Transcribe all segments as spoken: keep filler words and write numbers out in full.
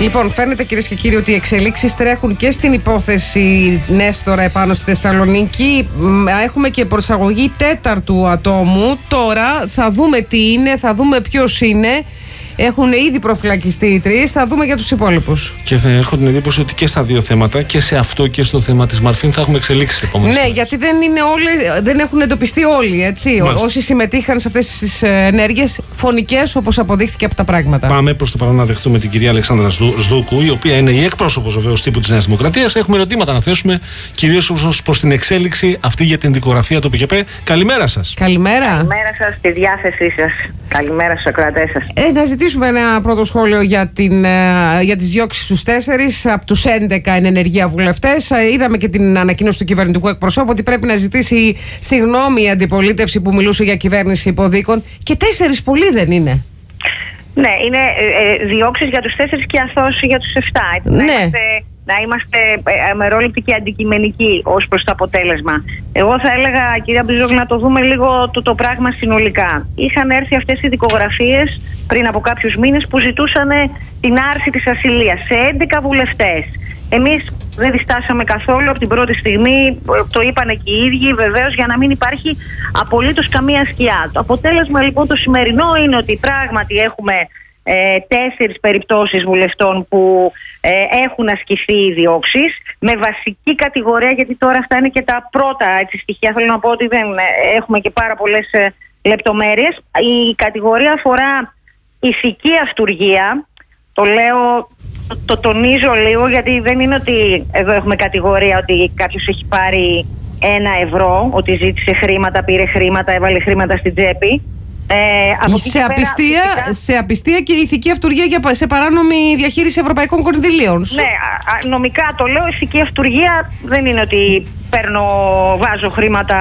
Λοιπόν, φαίνεται κυρίες και κύριοι ότι οι εξελίξεις τρέχουν και στην υπόθεση Νέστορα επάνω στη Θεσσαλονίκη. Έχουμε και προσαγωγή τέταρτου ατόμου. Τώρα θα δούμε τι είναι, θα δούμε ποιος είναι. Έχουν ήδη προφυλακιστεί οι τρεις. Θα δούμε για τους υπόλοιπους. Και θα έχω την εντύπωση ότι και στα δύο θέματα, και σε αυτό και στο θέμα της Μαρφίν, θα έχουμε εξελίξει επόμενες. Ναι, γιατί δεν, είναι όλες, δεν έχουν εντοπιστεί όλοι. Έτσι. Όσοι συμμετείχαν σε αυτές τις ενέργειες, φωνικές όπως αποδείχθηκε από τα πράγματα. Πάμε προς το παρόν να δεχτούμε την κυρία Αλεξάνδρα Σδούκου, η οποία είναι η εκπρόσωπος βεβαίως τύπου της Νέας Δημοκρατίας. Έχουμε ερωτήματα να θέσουμε, κυρίως προς την εξέλιξη αυτή για την δικογραφία του ΠΚΠ. Καλημέρα σας. Καλημέρα. Καλημέρα σας, στη διάθεσή σας. Καλημέρα στους ακροατές σας. Ε, να ζητήσουμε ένα πρώτο σχόλιο για, την, για τις διώξεις στους τέσσερις από τους έντεκα εν ενεργεία βουλευτές. Είδαμε και την ανακοίνωση του κυβερνητικού εκπροσώπου ότι πρέπει να ζητήσει συγγνώμη η αντιπολίτευση που μιλούσε για κυβέρνηση υποδίκων. Και τέσσερις πολλοί δεν είναι. Ναι, είναι ε, διώξεις για τους τέσσερις και αθώωση για τους εφτά. Ναι. Να είμαστε, να είμαστε αμερόληπτοι και αντικειμενικοί ως προς το αποτέλεσμα. Εγώ θα έλεγα, κυρία Μπιζόγλου, να το δούμε λίγο το, το πράγμα συνολικά. Είχαν έρθει αυτές οι δικογραφίες πριν από κάποιους μήνες που ζητούσαν την άρση της ασυλίας σε έντεκα βουλευτές. Εμείς δεν διστάσαμε καθόλου από την πρώτη στιγμή, το είπανε και οι ίδιοι, βεβαίως, για να μην υπάρχει απολύτως καμία σκιά. Το αποτέλεσμα λοιπόν το σημερινό είναι ότι πράγματι έχουμε ε, τέσσερις περιπτώσεις βουλευτών που ε, έχουν ασκηθεί οι διώξεις με βασική κατηγορία, γιατί τώρα αυτά είναι και τα πρώτα έτσι, στοιχεία. Θέλω να πω ότι δεν έχουμε και πάρα πολλές ε, λεπτομέρειες. Η κατηγορία αφορά ηθική αυτουργία. Το λέω, το, το τονίζω λίγο, γιατί δεν είναι ότι εδώ έχουμε κατηγορία ότι κάποιος έχει πάρει ένα ευρώ, ότι ζήτησε χρήματα, πήρε χρήματα, έβαλε χρήματα στην τσέπη. Ε, από σε, απιστία, φυσικά... σε απιστία και ηθική αυτουργία για, σε παράνομη διαχείριση ευρωπαϊκών κονδυλίων. Ναι, α, νομικά το λέω, ηθική αυτουργία δεν είναι ότι παίρνω, βάζω χρήματα,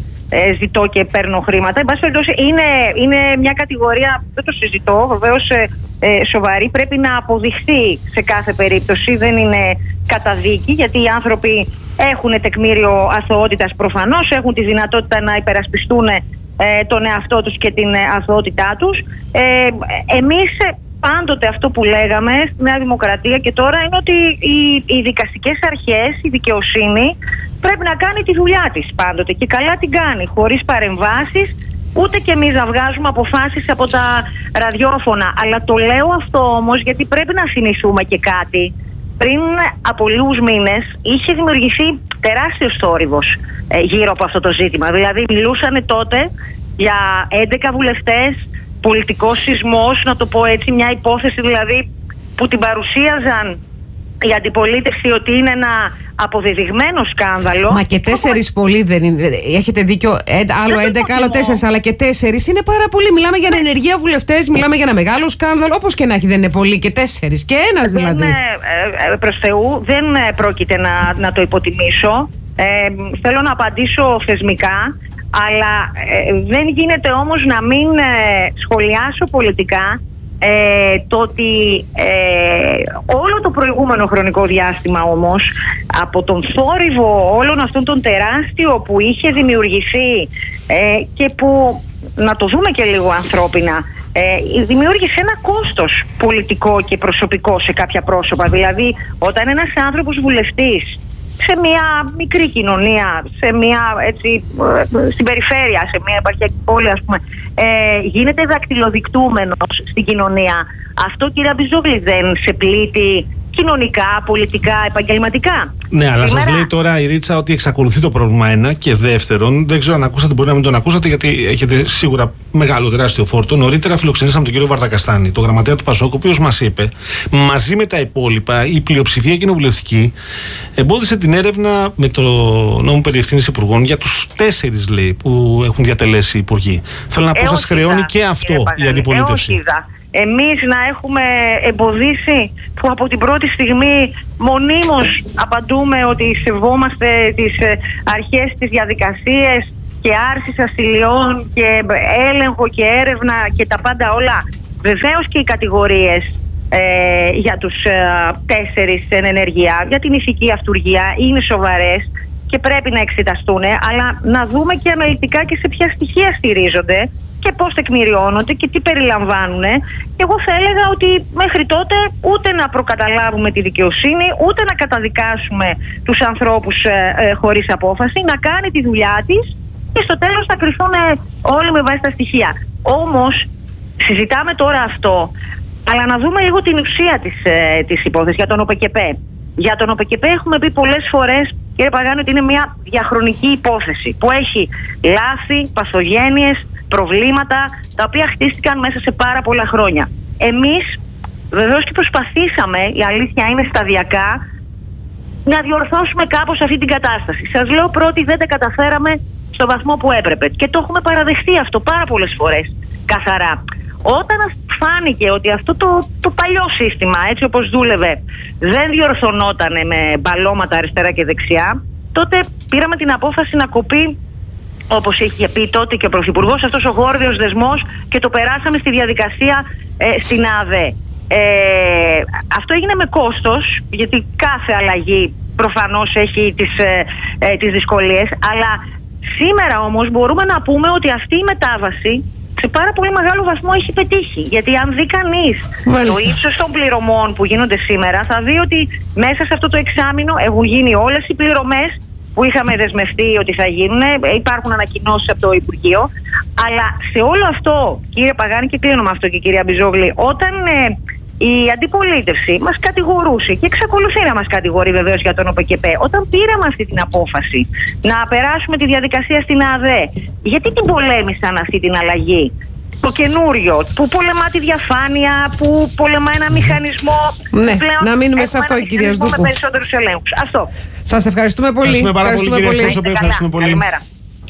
ε, ζητώ και παίρνω χρήματα. Εν πάση περιπτώσει, είναι, είναι μια κατηγορία, δεν το συζητώ, βεβαίως ε, ε, σοβαρή, πρέπει να αποδειχθεί σε κάθε περίπτωση, δεν είναι καταδίκη, γιατί οι άνθρωποι έχουν τεκμήριο αθωότητας προφανώς, έχουν τη δυνατότητα να υπερασπιστούν τον εαυτό τους και την αθωότητά τους. Ε, εμείς πάντοτε αυτό που λέγαμε στη Νέα Δημοκρατία και τώρα είναι ότι οι, οι δικαστικές αρχές, η δικαιοσύνη πρέπει να κάνει τη δουλειά της πάντοτε και καλά την κάνει, χωρίς παρεμβάσεις, ούτε και εμείς να βγάζουμε αποφάσεις από τα ραδιόφωνα. Αλλά το λέω αυτό όμως γιατί πρέπει να θυμηθούμε και κάτι. Πριν από λίγους μήνες είχε δημιουργηθεί τεράστιος θόρυβος ε, γύρω από αυτό το ζήτημα. Δηλαδή μιλούσαν τότε για έντεκα βουλευτές, πολιτικός σεισμός, να το πω έτσι, μια υπόθεση δηλαδή που την παρουσίαζαν η αντιπολίτευση ότι είναι ένα αποδεδειγμένο σκάνδαλο. Μα και τέσσερις πολλοί δεν είναι. Έχετε δίκιο. Ε, άλλο έντεκα, άλλο τέσσερις, αλλά και τέσσερις είναι πάρα πολλοί. Μιλάμε για ενεργεία βουλευτές, μιλάμε για ένα μεγάλο σκάνδαλο. Όπως και να έχει, δεν είναι πολλοί και τέσσερις. Και ένας δηλαδή. Ναι, ε, προς Θεού, δεν πρόκειται να, να το υποτιμήσω. Ε, θέλω να απαντήσω θεσμικά, αλλά ε, δεν γίνεται όμως να μην ε, σχολιάσω πολιτικά Ε, το ότι ε, όλο το προηγούμενο χρονικό διάστημα όμως, από τον θόρυβο όλων αυτών των τεράστιο που είχε δημιουργηθεί ε, και που, να το δούμε και λίγο ανθρώπινα, ε, δημιούργησε ένα κόστος πολιτικό και προσωπικό σε κάποια πρόσωπα. Δηλαδή όταν ένας άνθρωπος βουλευτής σε μια μικρή κοινωνία, σε μια, έτσι, στην περιφέρεια, σε μια επαρχιακή πόλη, ας πούμε, ε, γίνεται δακτυλοδεικτούμενος στην κοινωνία. Αυτό, κυρία Μπιζόγλου, δεν σε πλήττει κοινωνικά, πολιτικά, επαγγελματικά? Ναι, αλλά σας λέει τώρα η Ρίτσα ότι εξακολουθεί το πρόβλημα, ένα. Και δεύτερον, δεν ξέρω αν ακούσατε, μπορεί να μην τον ακούσατε, γιατί έχετε σίγουρα μεγάλο τεράστιο φόρτο. Νωρίτερα φιλοξενήσαμε τον κύριο Βαρδακαστάνη, το γραμματέα του Πασόκ, ο οποίος μας είπε, μαζί με τα υπόλοιπα, η πλειοψηφία κοινοβουλευτική εμπόδισε την έρευνα με το νόμο περί ευθύνης υπουργών για τους τέσσερις, λέει, που έχουν διατελέσει υπουργοί. Θέλω να πω, σας χρεώνει και αυτό η αντιπολίτευση. Εμείς να έχουμε εμποδίσει, που από την πρώτη στιγμή μονίμως απαντούμε ότι σεβόμαστε τις αρχές, τις διαδικασίες και άρσης ασυλιών και έλεγχο και έρευνα και τα πάντα όλα. Βεβαίως και οι κατηγορίες ε, για τους ε, τέσσερις εν ενεργεία, για την ηθική αυτουργία, είναι σοβαρές και πρέπει να εξεταστούν, αλλά να δούμε και αναλυτικά και σε ποια στοιχεία στηρίζονται και πώς τεκμηριώνονται και τι περιλαμβάνουν. Και εγώ θα έλεγα ότι μέχρι τότε ούτε να προκαταλάβουμε τη δικαιοσύνη, ούτε να καταδικάσουμε τους ανθρώπους ε, ε, χωρίς απόφαση, να κάνει τη δουλειά της και στο τέλος θα κρυφθούν όλοι με βάση τα στοιχεία. Όμως, συζητάμε τώρα αυτό, αλλά να δούμε λίγο την ουσία της, ε, της υπόθεσης για τον ΟΠΕΚΕΠΕ. Για τον ΟΠΕΚΕΠΕ έχουμε πει πολλές φορές, κύριε Παγάνη, ότι είναι μια διαχρονική υπόθεση που έχει λάθη, παθογένειες, προβλήματα, τα οποία χτίστηκαν μέσα σε πάρα πολλά χρόνια. Εμείς βεβαίως και προσπαθήσαμε, η αλήθεια είναι σταδιακά, να διορθώσουμε κάπως αυτή την κατάσταση. Σας λέω πρώτη, δεν τα καταφέραμε στο βαθμό που έπρεπε. Και το έχουμε παραδεχτεί αυτό πάρα πολλές φορές, καθαρά. Όταν φάνηκε ότι αυτό το, το παλιό σύστημα, έτσι όπως δούλευε, δεν διορθωνόταν με μπαλώματα αριστερά και δεξιά, τότε πήραμε την απόφαση να κοπεί, όπως είχε πει τότε και ο Πρωθυπουργός, αυτός ο γόρδιος δεσμός, και το περάσαμε στη διαδικασία ε, στην ΑΔΕ. Ε, αυτό έγινε με κόστος, γιατί κάθε αλλαγή προφανώς έχει τις, ε, ε, τις δυσκολίες, αλλά σήμερα όμως μπορούμε να πούμε ότι αυτή η μετάβαση σε πάρα πολύ μεγάλο βαθμό έχει πετύχει. Γιατί αν δει κανείς το ύψος των πληρωμών που γίνονται σήμερα, θα δει ότι μέσα σε αυτό το εξάμηνο έχουν γίνει όλες οι πληρωμές που είχαμε δεσμευτεί ότι θα γίνουν. Υπάρχουν ανακοινώσεις από το Υπουργείο. Αλλά σε όλο αυτό, κύριε Παγάνη, και κλείνω με αυτό και κυρία Μπιζόγλη, όταν ε, η αντιπολίτευση μας κατηγορούσε και εξακολουθεί να μας κατηγορεί βεβαίως για τον ΟΠΕΚΕΠΕ, όταν πήραμε αυτή την απόφαση να περάσουμε τη διαδικασία στην ΑΔΕ, γιατί την πολέμησαν αυτή την αλλαγή? Το καινούριο, που πολεμά τη διαφάνεια, που πολεμά ένα μηχανισμό. Ναι, να μείνουμε σε αυτό, κυρία Σδούκου. Με περισσότερους ελέγχους. Αυτό. Σας ευχαριστούμε πολύ. Ευχαριστούμε πάρα πολύ, κύριε Πρόσωπε. Ευχαριστούμε πολύ. Καλημέρα.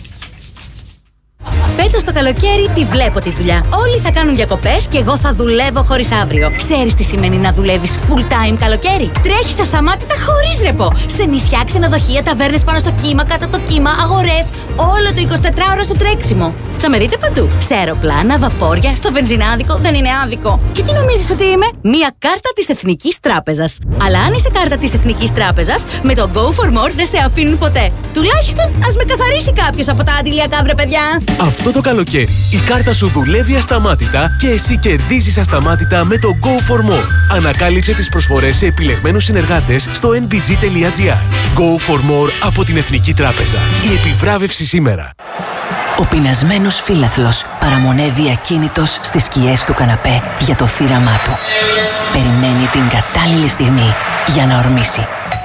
Φέτος το καλοκαίρι τη βλέπω τη δουλειά. Όλοι θα κάνουν διακοπές και εγώ θα δουλεύω χωρίς αύριο. Ξέρεις τι σημαίνει να δουλεύεις full time καλοκαίρι? Τρέχεις ασταμάτητα χωρίς ρεπό. Σε νησιά, ξενοδοχεία, ταβέρνες πάνω στο κύμα, κάτω από το κύμα, αγορές. Όλο το εικοσιτετράωρο στο τρέξιμο. Θα με δείτε παντού. Σε αεροπλάνα, βαπόρια, στο βενζινάδικο. Δεν είναι άδικο. Και τι νομίζεις ότι είμαι? Μία κάρτα της Εθνικής Τράπεζας. Αλλά αν είσαι κάρτα της Εθνικής Τράπεζας, με το Go for More δεν σε αφήνουν ποτέ. Τουλάχιστον ας με καθαρίσει κάποιος από τα αντιλιακά, βρε παιδιά. Αυτό το καλοκαίρι η κάρτα σου δουλεύει ασταμάτητα και εσύ κερδίζεις ασταμάτητα με το Go for More. Ανακάλυψε τις προσφορές σε επιλεγμένους συνεργάτες στο εν μπι τζι τελεία τζι άρ. Go for More από την Εθνική Τράπεζα. Η επιβράβευση σήμερα. Ο πεινασμένος φίλαθλος παραμονεύει ακίνητος στις σκιές του καναπέ για το θύραμά του. Περιμένει την κατάλληλη στιγμή για να ορμήσει.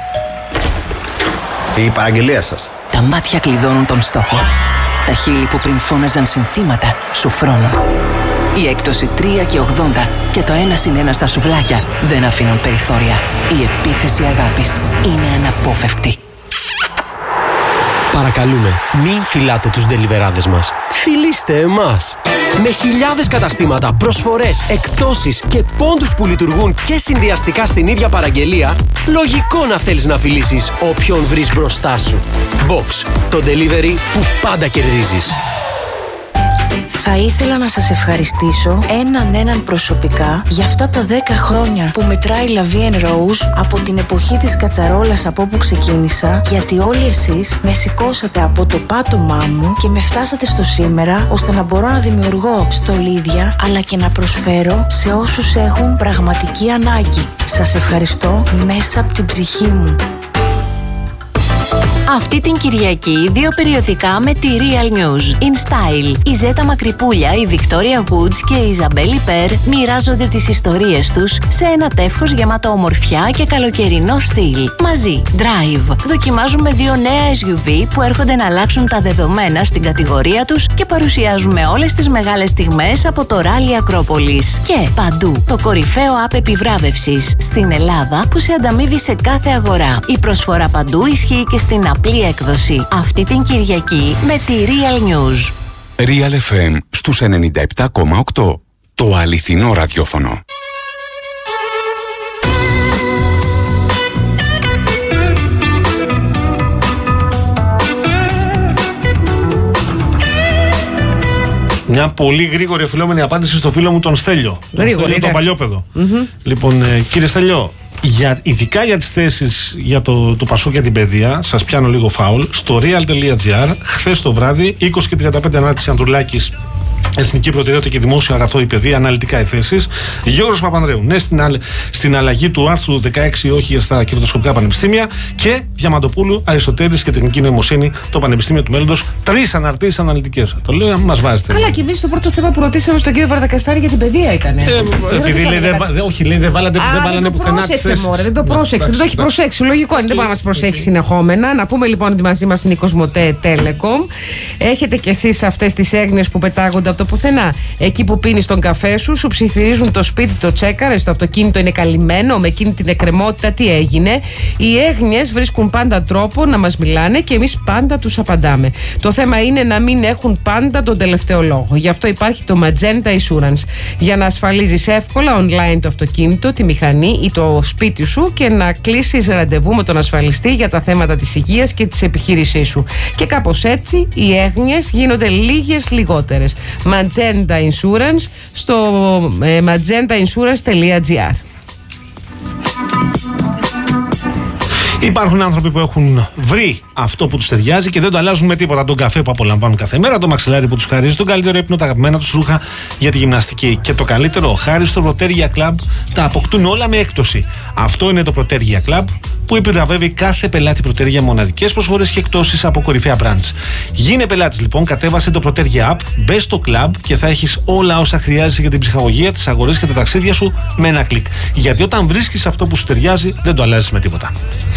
Η παραγγελία σας. Τα μάτια κλειδώνουν τον στόχο. Τα χείλη που πριν φώναζαν συνθήματα σου φρώνουν. Η έκπτωση τρία και ογδόντα και το ένα συν ένα στα σουβλάκια δεν αφήνουν περιθώρια. Η επίθεση αγάπης είναι αναπόφευκτη. Παρακαλούμε, μην φυλάτε τους ντελιβεράδες μας. Φιλήστε εμάς. Με χιλιάδες καταστήματα, προσφορές, εκπτώσεις και πόντους που λειτουργούν και συνδυαστικά στην ίδια παραγγελία, λογικό να θέλεις να φιλήσεις όποιον βρεις μπροστά σου. Box, το delivery που πάντα κερδίζεις. Θα ήθελα να σας ευχαριστήσω έναν έναν προσωπικά για αυτά τα δέκα χρόνια που μετράει La Vie en Rose από την εποχή της κατσαρόλας από όπου ξεκίνησα, γιατί όλοι εσείς με σηκώσατε από το πάτωμά μου και με φτάσατε στο σήμερα, ώστε να μπορώ να δημιουργώ στολίδια αλλά και να προσφέρω σε όσους έχουν πραγματική ανάγκη. Σας ευχαριστώ μέσα από την ψυχή μου. Αυτή την Κυριακή δύο περιοδικά με τη Real News. In Style. Η Ζέτα Μακρυπούλια, η Victoria Woods και η Ιζαμπέλη Περ μοιράζονται τις ιστορίες τους σε ένα τεύχος γεμάτο ομορφιά και καλοκαιρινό στυλ. Μαζί, Drive. Δοκιμάζουμε δύο νέα ες γιου βι που έρχονται να αλλάξουν τα δεδομένα στην κατηγορία τους και παρουσιάζουμε όλες τις μεγάλες στιγμές από το Rally Ακρόπολης. Και παντού, το κορυφαίο app επιβράβευσης στην Ελλάδα που σε ανταμείβει σε κάθε αγορά. Η προσφορά παντού ισχύει και στην απλή έκδοση. Αυτή την Κυριακή με τη Real News. Real εφ εμ στους ενενήντα επτά κόμμα οκτώ. Το αληθινό ραδιόφωνο. Μια πολύ γρήγορη οφειλόμενη απάντηση στο φίλο μου τον Στέλιο. Γρήγορη, τον, τον παλιόπαιδο. Mm-hmm. Λοιπόν, ε, κύριε Στέλιο, για, ειδικά για τις θέσεις για το, το Πασόκ για την παιδεία, σας πιάνω λίγο φάουλ. Στο real τελεία τζι άρ, χθες το βράδυ, είκοσι και τριάντα πέντε ανάρτηση Ανδρουλάκης, Εθνική προτεραιότητα και δημόσιο αγαθό η παιδεία, αναλυτικά οι θέσεις. Γιώργος Παπανδρέου, ναι στην, α... στην αλλαγή του άρθρου δεκαέξι, όχι για στα κερδοσκοπικά πανεπιστήμια. Και Διαμαντοπούλου, Αριστοτέλης και Τεχνική Νοημοσύνη, το Πανεπιστήμιο του Μέλλοντος. Τρεις αναρτήσεις αναλυτικές. Το λέω, μας βάζετε. Καλά, και εμείς το πρώτο θέμα που ρωτήσαμε στον κύριο Βαρδακαστάνη για την παιδεία ήταν. Ε, επειδή λέει, δεν δε, όχι, λέει, δεν βάλατε, δεν βάλανε πουθενά. Δεν το πρόσεξε, δεν το έχει προσέξει. Λογικό είναι, δεν μπορεί να μας προσέξει συνεχόμενα. Να πούμε λοιπόν ότι μαζί μας είναι η Κοσμοτέ Telecom. Έχετε κι εσείς αυτές τις έγνοιες που πετάγονται από το πουθενά. Εκεί που πίνεις τον καφέ σου, σου ψιθυρίζουν το σπίτι, το τσέκαρες, το αυτοκίνητο είναι καλυμμένο, με εκείνη την εκκρεμότητα τι έγινε. Οι έγνοιες βρίσκουν πάντα τρόπο να μας μιλάνε και εμείς πάντα τους απαντάμε. Το θέμα είναι να μην έχουν πάντα τον τελευταίο λόγο. Γι' αυτό υπάρχει το Magenta Insurance. Για να ασφαλίζεις εύκολα online το αυτοκίνητο, τη μηχανή ή το σπίτι σου και να κλείσεις ραντεβού με τον ασφαλιστή για τα θέματα της υγείας και της επιχείρησής σου. Και κάπως έτσι οι έγνοιες γίνονται λίγες λιγότερες. Magenta Insurance στο ε, magenta insurance τελεία gr. Υπάρχουν άνθρωποι που έχουν βρει αυτό που τους ταιριάζει και δεν το αλλάζουν με τίποτα. Τον καφέ που απολαμβάνουν κάθε μέρα, το μαξιλάρι που τους χαρίζει, τον καλύτερο ύπνο, τα αγαπημένα τους ρούχα για τη γυμναστική. Και το καλύτερο, χάρη στο Protergia Club, τα αποκτούν όλα με έκπτωση. Αυτό είναι το Protergia Club που επιβραβεύει κάθε πελάτη Protergia μοναδικές προσφορές και εκτόσεις από κορυφαία brands. Γίνε πελάτης λοιπόν, κατέβασε το Protergia App, μπες στο club και θα έχεις όλα όσα χρειάζεσαι για την ψυχαγωγία, τις αγορές και τα ταξίδια σου με ένα κλικ. Γιατί όταν βρίσκεις αυτό που σου ταιριάζει, δεν το αλλάζεις με τίποτα.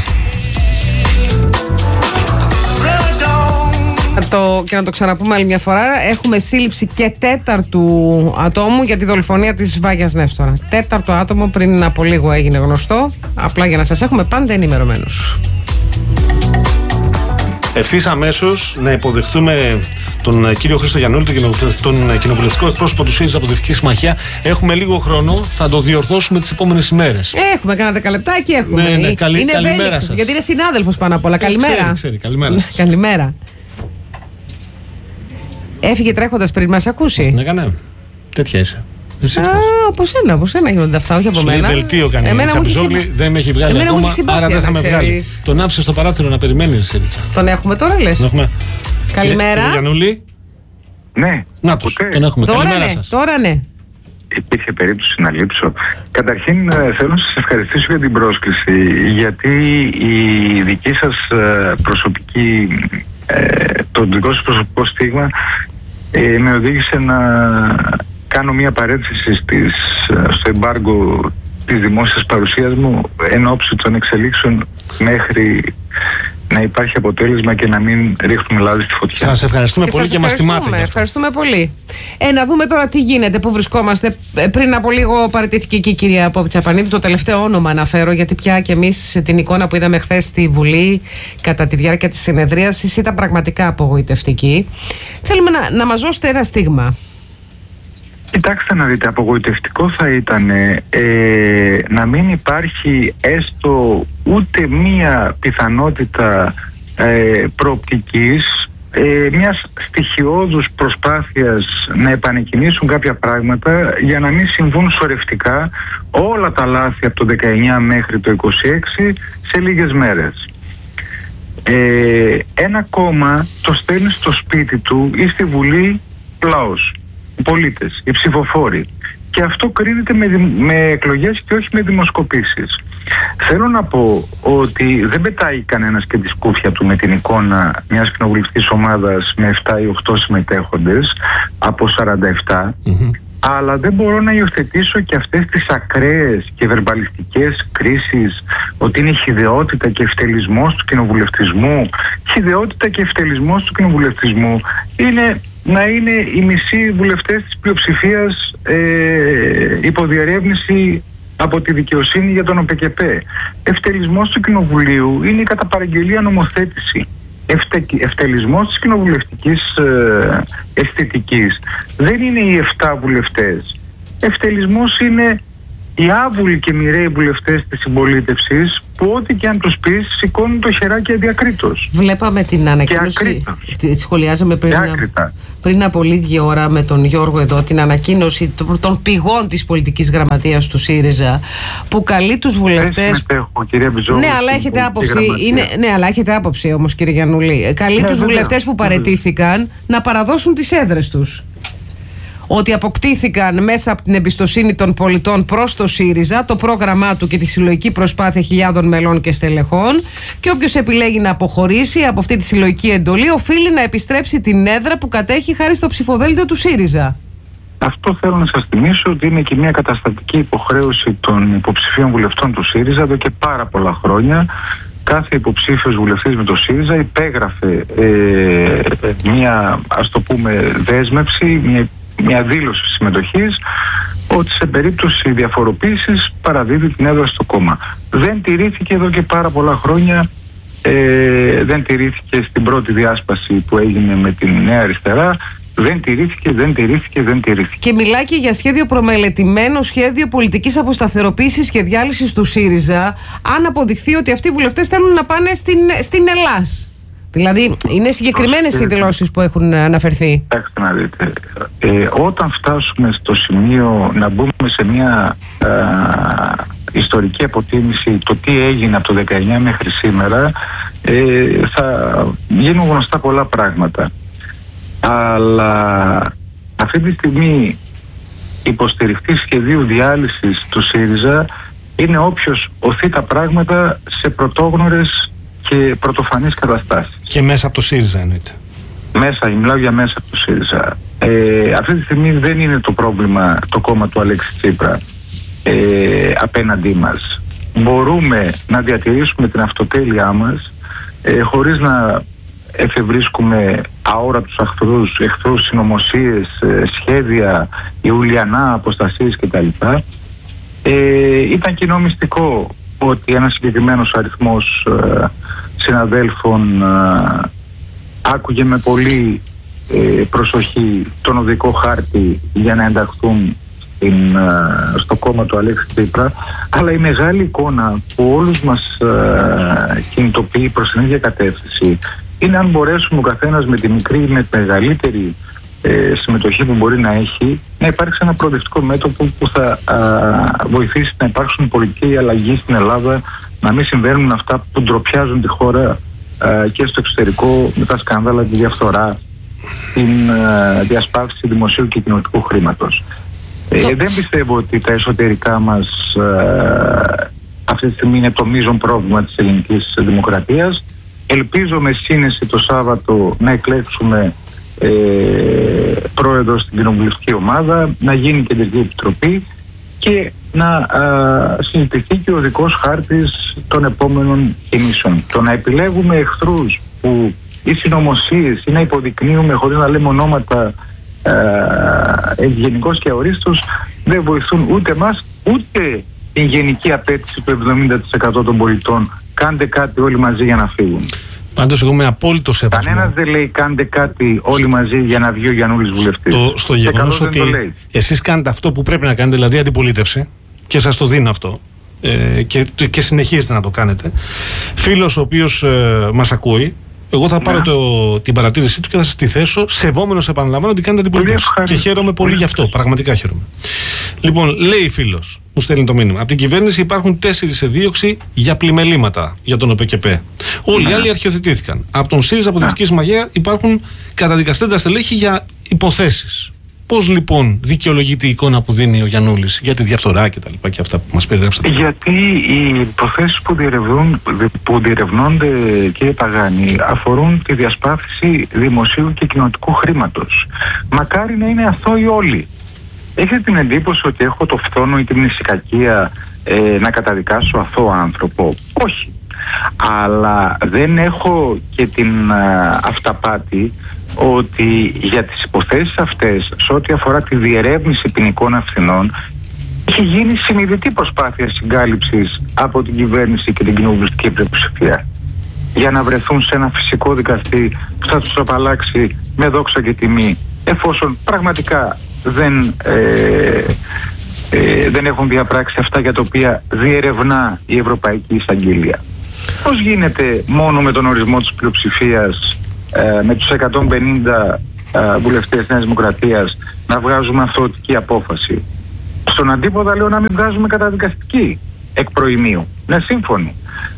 Το, και να το ξαναπούμε άλλη μια φορά, έχουμε σύλληψη και τέταρτου ατόμου για τη δολοφονία της Βάγιας Νέστορα. Τέταρτο άτομο, πριν από λίγο έγινε γνωστό. Απλά για να σας έχουμε πάντα ενημερωμένους. Ευθύς αμέσως να υποδεχτούμε τον κύριο Χρήστο Γιαννούλη, τον κοινοβουλευτικό εκπρόσωπο του ΣΥΡΙΖΑ από τη Δυτική Συμμαχία. Έχουμε λίγο χρόνο, θα το διορθώσουμε τις επόμενες ημέρες. Έχουμε κανένα δεκαλεπτάκι, έχουμε. Ναι, ναι, καλή, είναι καλημέρα σας. Γιατί είναι συνάδελφος πάνω απ' όλα. Καλημέρα. Ξέρει, ξέρει, καλημέρα. Καλημέρα. Έφυγε τρέχοντας πριν μας ακούσει. Πώς την έκανε. Τέτοια είσαι. Α, από σένα, από σένα γίνονται αυτά, όχι από μένα. Σου δελτίο κάνει. Εμένα μου έχει δεν με έχει βγάλει εμένα ακόμα, συμπάθεια, άρα δεν θα με ξέρεις. βγάλει. Τον άφησε στο παράθυρο να περιμένει, Σερίτσα. Τον έχουμε τώρα, λες. Τον έχουμε. Καλημέρα. Κύριε Γιαννούλη. Ναι. Να τους, τον έχουμε. Τώρα Καλημέρα ναι, σας. τώρα ναι. Υπήρχε περίπτωση να λείψω. Καταρχήν θέλω να σας ευχαριστήσω για την πρόσκληση, γιατί η δική σας προσωπική, το δικό σας προσωπικό στίγμα ε, με οδήγησε να κάνω μια παρέτηση στις, στο εμπάργκο της δημόσιας παρουσίας μου εν ώψη των εξελίξεων μέχρι να υπάρχει αποτέλεσμα και να μην ρίχνουμε λάδι στη φωτιά. Σας ευχαριστούμε και πολύ σας και μας τιμάτε. Ευχαριστούμε πολύ. Ε, να δούμε τώρα τι γίνεται, πού βρισκόμαστε. Ε, πριν από λίγο παραιτήθηκε και η κυρία Πόπη Τσαπανίδη. Το τελευταίο όνομα αναφέρω, γιατί πια και εμείς την εικόνα που είδαμε χθες στη Βουλή κατά τη διάρκεια της συνεδρίασης ήταν πραγματικά απογοητευτική. Θέλουμε να, να μας δώσετε ένα στίγμα. Κοιτάξτε να δείτε, απογοητευτικό θα ήταν ε, να μην υπάρχει έστω ούτε μία πιθανότητα ε, προοπτικής ε, μιας στοιχειώδους προσπάθειας να επανεκκινήσουν κάποια πράγματα για να μην συμβούν σωρευτικά όλα τα λάθη από το δεκαεννιά μέχρι το είκοσι έξι σε λίγες μέρες. Ε, ένα κόμμα το στέλνει στο σπίτι του ή στη Βουλή λαός. Οι πολίτες, οι ψηφοφόροι. Και αυτό κρίνεται με, με εκλογές και όχι με δημοσκοπήσεις. Θέλω να πω ότι δεν πετάει κανένας και τη σκούφια του με την εικόνα μιας κοινοβουλευτικής ομάδας με επτά ή οκτώ συμμετέχοντες από σαράντα επτά, mm-hmm. αλλά δεν μπορώ να υιοθετήσω και αυτές τις ακραίες και βερμπαλιστικές κρίσεις ότι είναι χυδαιότητα και ευτελισμός του κοινοβουλευτισμού. Χυδαιότητα και ευτελισμός του κοινοβουλευτισμού είναι να είναι οι μισοί βουλευτές της πλειοψηφίας ε, υποδιερεύνηση από τη δικαιοσύνη για τον ΟΠΕΚΕΠΕ. Ευτελισμός του Κοινοβουλίου είναι η κατά παραγγελία νομοθέτηση. Ευτε, ευτελισμός της κοινοβουλευτικής ε, αισθητικής δεν είναι οι εφτά βουλευτές. Ευτελισμός είναι οι άβουλοι και μοιραίοι βουλευτές της συμπολίτευσης που ό,τι και αν τους πεις σηκώνουν το χεράκι αδιακρίτως. Βλέπαμε την ανακοίνωση, τη σχολιάζαμε πριν, α, πριν από λίγη ώρα με τον Γιώργο εδώ, την ανακοίνωση των πηγών της πολιτικής γραμματείας του ΣΥΡΙΖΑ που καλεί τους βουλευτές. Συμμετέχω, κυρία Μπιζόγλου, ναι, αλλά έχετε άποψη, είναι, ναι, αλλά έχετε άποψη όμως, κύριε Γιαννούλη. Καλεί ναι, τους βουλευτές που παραιτήθηκαν να παραδώσουν τις έδρες τους. ότι αποκτήθηκαν μέσα από την εμπιστοσύνη των πολιτών προς το ΣΥΡΙΖΑ, το πρόγραμμά του και τη συλλογική προσπάθεια χιλιάδων μελών και στελεχών, και όποιος επιλέγει να αποχωρήσει από αυτή τη συλλογική εντολή οφείλει να επιστρέψει την έδρα που κατέχει χάρη στο ψηφοδέλτιο του ΣΥΡΙΖΑ. Αυτό θέλω να σας θυμίσω ότι είναι και μια καταστατική υποχρέωση των υποψηφίων βουλευτών του ΣΥΡΙΖΑ εδώ και πάρα πολλά χρόνια. Κάθε υποψήφιος βουλευτής με το ΣΥΡΙΖΑ υπέγραφε ε, μια, ας το πούμε, δέσμευση, μια, μια δήλωση συμμετοχής ότι σε περίπτωση διαφοροποίησης παραδίδει την έδρα στο κόμμα. Δεν τηρήθηκε εδώ και πάρα πολλά χρόνια, ε, δεν τηρήθηκε στην πρώτη διάσπαση που έγινε με την Νέα Αριστερά. Δεν τηρήθηκε, δεν τηρήθηκε, δεν τηρήθηκε. Και μιλάει και για σχέδιο προμελετημένο, σχέδιο πολιτικής αποσταθεροποίησης και διάλυσης του ΣΥΡΙΖΑ, αν αποδειχθεί ότι αυτοί οι βουλευτές θέλουν να πάνε στην, στην Ελλάς. Δηλαδή, είναι συγκεκριμένες οι δηλώσεις που έχουν αναφερθεί. Κοιτάξτε να δείτε. Ε, όταν φτάσουμε στο σημείο να μπούμε σε μια α, ιστορική αποτίμηση το τι έγινε από το δεκαεννιά μέχρι σήμερα, ε, θα γίνουν γνωστά πολλά πράγματα. Αλλά αυτή τη στιγμή υποστηριχτής σχεδίου διάλυσης του ΣΥΡΙΖΑ είναι όποιος οθεί τα πράγματα σε πρωτόγνωρες και πρωτοφανείς καταστάσεις. Και μέσα από το ΣΥΡΙΖΑ εννοείται. Μέσα, μιλάω για μέσα από το ΣΥΡΙΖΑ. Ε, αυτή τη στιγμή δεν είναι το πρόβλημα το κόμμα του Αλέξη Τσίπρα ε, απέναντί μας. Μπορούμε να διατηρήσουμε την αυτοτέλειά μας ε, χωρίς να εφευρίσκουμε αόρατους εχθρούς, εχθρούς συνωμοσίες, σχέδια, ιουλιανά, αποστασίες κτλ. Ε, ήταν κοινό μυστικό ότι ένας συγκεκριμένος αριθμός ε, συναδέλφων ε, άκουγε με πολύ ε, προσοχή τον οδικό χάρτη για να ενταχθούν στην, ε, στο κόμμα του Αλέξη Τσίπρα, αλλά η μεγάλη εικόνα που όλους μας ε, κινητοποιεί προς την ίδια κατεύθυνση είναι αν μπορέσουμε ο καθένας με τη μικρή ή με τη μεγαλύτερη ε, συμμετοχή που μπορεί να έχει να υπάρξει ένα προοδευτικό μέτωπο που θα α, βοηθήσει να υπάρξουν πολιτική αλλαγή στην Ελλάδα, να μην συμβαίνουν αυτά που ντροπιάζουν τη χώρα α, και στο εξωτερικό με τα σκάνδαλα, τη διαφθορά, την α, διασπάθηση δημοσίου και κοινωτικού χρήματος. Ε, δεν πιστεύω ότι τα εσωτερικά μας α, αυτή τη στιγμή είναι το μείζον πρόβλημα της ελληνικής δημοκρατίας. Ελπίζω με σύνεση το Σάββατο να εκλέξουμε ε, πρόεδρο στην κοινοβουλευτική ομάδα, να γίνει κεντρική επιτροπή και να α, συζητηθεί και ο δικός χάρτης των επόμενων κινήσεων. Το να επιλέγουμε εχθρούς που ή συνωμοσίες ή να υποδεικνύουμε χωρίς να λέμε ονόματα γενικώς και αορίστως δεν βοηθούν ούτε εμάς ούτε την γενική απέτηση του εβδομήντα τοις εκατό των πολιτών. Κάντε κάτι όλοι μαζί για να φύγουν. Πάντως εγώ είμαι απόλυτο σεβασμό. Κανένας δεν λέει κάντε κάτι όλοι στο... μαζί για να βγει ο Γιαννούλης βουλευτής. Το, στο γεγονός ότι εσείς κάνετε αυτό που πρέπει να κάνετε, δηλαδή αντιπολίτευση, και σας το δίνω αυτό, ε, και, και συνεχίζετε να το κάνετε. Φίλος ο οποίος ε, μας ακούει, εγώ θα πάρω το, την παρατήρησή του και θα σας τη θέσω, σεβόμενος, επαναλαμβάνω, ότι κάνετε αντιπολίτευση. Και χαίρομαι πολύ γι' αυτό. Πραγματικά χαίρομαι. Λοιπόν, λέει φίλος, μου στέλνει το μήνυμα. Από την κυβέρνηση υπάρχουν τέσσερις σε δίωξη για πλημελήματα για τον ΟΠΕΚΕΠΕ. Όλοι οι άλλοι αρχιοθετήθηκαν. Από τον ΣΥΡΙΖΑ, από τη δική μαγεία, υπάρχουν καταδικαστέντα στελέχη για υποθέσεις. Πώς λοιπόν δικαιολογείται η εικόνα που δίνει ο Γιαννούλης για τη διαφθορά και τα λοιπά και αυτά που μας περιγράψατε? Γιατί οι υποθέσεις που, που διερευνώνται, κύριε Παγάνη, αφορούν τη διασπάθηση δημοσίου και κοινοτικού χρήματος. Μακάρι να είναι αθώοι όλοι. Έχετε την εντύπωση ότι έχω το φθόνο ή την ησυχακία ε, να καταδικάσω αθώο άνθρωπο? Όχι. Αλλά δεν έχω και την α, αυταπάτη ότι για τις υποθέσεις αυτές, σε ό,τι αφορά τη διερεύνηση ποινικών ευθυνών, έχει γίνει συνειδητή προσπάθεια συγκάλυψης από την κυβέρνηση και την κοινοβουλευτική πλειοψηφία για να βρεθούν σε ένα φυσικό δικαστή που θα τους απαλλάξει με δόξα και τιμή, εφόσον πραγματικά δεν, ε, ε, δεν έχουν διαπράξει αυτά για τα οποία διερευνά η Ευρωπαϊκή Εισαγγελία. Πώς γίνεται μόνο με τον ορισμό της πλειοψηφίας, ε, με τους εκατόν πενήντα ε, βουλευτές Νέας Δημοκρατίας, να βγάζουμε αθωωτική απόφαση? Στον αντίποδα λέω να μην βγάζουμε καταδικαστική εκ προημίου. Ναι, σύμφωνοι.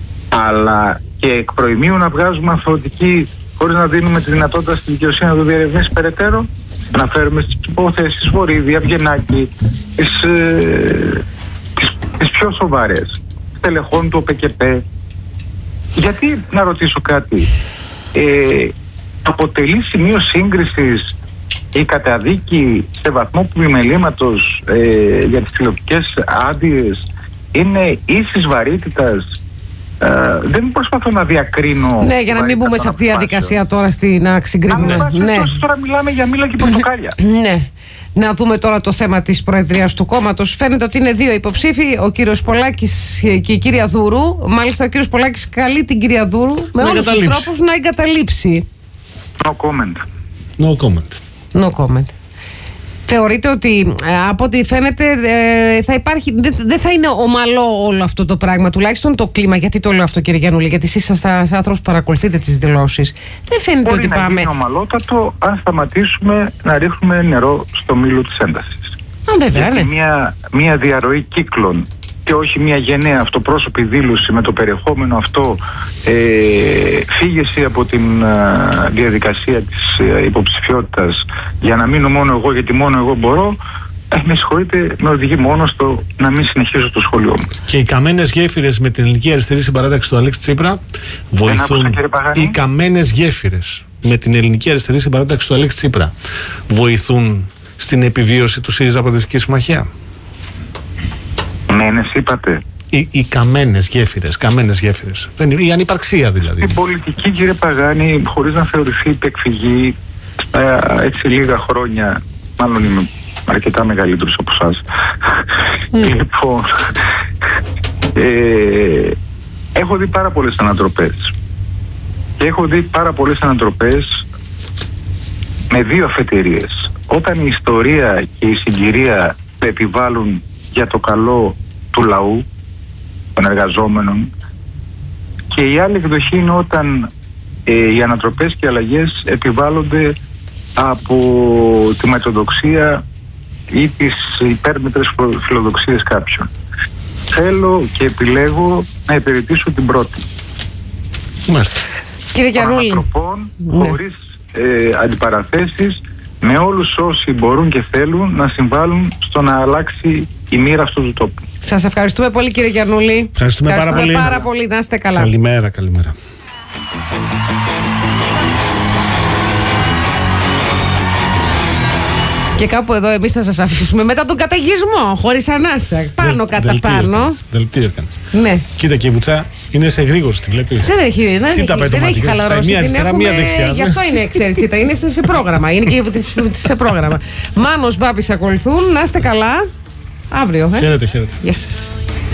Αλλά και εκ προημίου να βγάζουμε αθωωτική χωρίς να δίνουμε τη δυνατότητα στη δικαιοσύνη να το διερευνήσει περαιτέρω. Αναφέρομαι στις υποθέσεις Βορύδη, Αυγενάκη, τις, ε, τις, τις πιο σοβαρές, στελεχών του ΟΠΕΚΕΠΕ. Γιατί, να ρωτήσω κάτι, ε, αποτελεί σημείο σύγκρισης η καταδίκη σε βαθμό πλημελήματος ε, για τις τηλεοπτικές άδειες είναι ίσης βαρύτητας? Ε, δεν προσπαθώ να διακρίνω. Ναι, για να μην μπούμε σε αυτή τη διαδικασία τώρα στη, να συγκρίνουμε. Αν ναι. Τώρα μιλάμε για μήλα και πορτοκάλια. Ναι. Να δούμε τώρα το θέμα της Προεδρίας του κόμματος. Φαίνεται ότι είναι δύο υποψήφοι, ο κύριος Πολάκης και η κυρία Δούρου. Μάλιστα ο κύριος Πολάκης καλεί την κυρία Δούρου με όλους τους τρόπους να εγκαταλείψει. No comment. No comment. No comment. Θεωρείτε ότι ε, από ό,τι φαίνεται ε, θα υπάρχει, δεν, δεν θα είναι ομαλό όλο αυτό το πράγμα, τουλάχιστον το κλίμα? Γιατί το λέω αυτό, κύριε Γιαννούλη? Γιατί εσείς είσαστε ένας άνθρωπος που παρακολουθείτε τις δηλώσεις. Δεν φαίνεται Μπορεί ότι να πάμε. Είναι ομαλότατο αν σταματήσουμε να ρίχνουμε νερό στο μήλο της έντασης. Α, βέβαια, Γιατί ναι. μια, μια διαρροή κύκλων και όχι μια γενναία αυτοπρόσωπη δήλωση με το περιεχόμενο αυτό, ε, φύγεση από την ε, διαδικασία της ε, υποψηφιότητας για να μείνω μόνο εγώ γιατί μόνο εγώ μπορώ, ε, με συγχωρείτε, με οδηγεί μόνο στο να μην συνεχίσω το σχολείο μου. Και οι καμένες γέφυρες με την ελληνική αριστερή συμπαράταξη του Αλέξη Τσίπρα βοηθούν. άκουσα, Οι καμένες γέφυρες με την ελληνική αριστερή συμπαράταξη του Αλέξη Τσίπρα βοηθούν στην επιβίωση του ΣΥΡΙΖΑ Προοδευτική Συμμαχία. Μένες είπατε. Οι, οι καμένες γέφυρες, καμένες γέφυρες. Δεν, η ανυπαρξία δηλαδή. Η πολιτική, κύριε Παγάνη, χωρίς να θεωρηθεί υπεκφυγή, στα έτσι λίγα χρόνια, μάλλον είμαι αρκετά μεγαλύτερος από εσάς. Mm. Λοιπόν, ε, έχω δει πάρα πολλές ανατροπές. Και έχω δει πάρα πολλές ανατροπές με δύο αφετηρίες. Όταν η ιστορία και η συγκυρία επιβάλλουν για το καλό του λαού, των εργαζόμενων, και η άλλη εκδοχή είναι όταν ε, οι ανατροπές και οι αλλαγές επιβάλλονται από τη ματαιοδοξία ή τις υπέρμετρες φιλοδοξίες κάποιων. Θέλω και επιλέγω να υπηρετήσω την πρώτη. Μάλιστα. Κύριε Γιαννούλη, ανατροπών, ναι. Χωρίς ε, αντιπαραθέσεις, με όλους όσοι μπορούν και θέλουν να συμβάλλουν στο να αλλάξει η μοίρα αυτού του τόπου. σας ευχαριστούμε πολύ, κύριε Γιαννούλη. Ευχαριστούμε, ευχαριστούμε πάρα, πολύ. πάρα πολύ. Να είστε καλά. Καλημέρα, καλημέρα. Και κάπου εδώ εμείς θα σας αφήσουμε μετά τον καταιγισμό, χωρίς ανάσα. Πάνω κατά Δελτίο πάνω. έκανες. Δελτίο έκανες. Ναι. Κοίτα και η Βουτσά είναι σε γρήγορση, τη βλέπεις. Δεν έχει, δεν έχει, Τσίτα πάει το δεν έχει μάτι. χαλαρώσει. Μία Την αριστερά, έχουμε- μία δεξιά. Γι' αυτό είναι, ξέρει, Τσίτα. Είναι σε πρόγραμμα. Είναι και της- σε πρόγραμμα. Μάνος, Μπάπης ακολουθούν. Να είστε καλά. Αύριο. Ε. Χαίρετε, χαίρετε. Γεια σας.